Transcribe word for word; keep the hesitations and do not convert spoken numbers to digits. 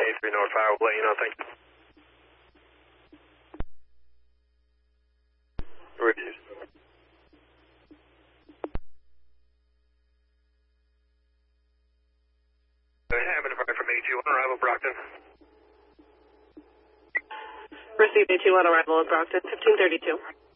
twenty-three North Fire. We'll let you know. Thank you. Reviews. Having a fire from A two on arrival, Brockton. Received A two on arrival at Brockton, fifteen thirty-two.